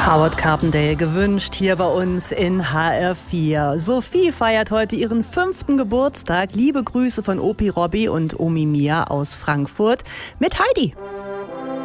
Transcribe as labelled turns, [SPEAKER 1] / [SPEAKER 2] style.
[SPEAKER 1] Howard Carpendale gewünscht hier bei uns in HR4. Sophie feiert heute ihren 5. Geburtstag. Liebe Grüße von Opi Robby und Omi Mia aus Frankfurt mit Heidi.